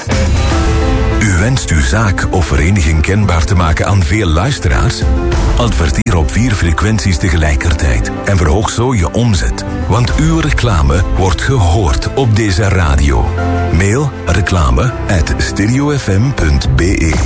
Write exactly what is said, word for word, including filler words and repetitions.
U wenst uw zaak of vereniging kenbaar te maken aan veel luisteraars? Adverteer op vier frequenties tegelijkertijd en verhoog zo je omzet. Want uw reclame wordt gehoord op deze radio. Mail reclame at stereofm punt be.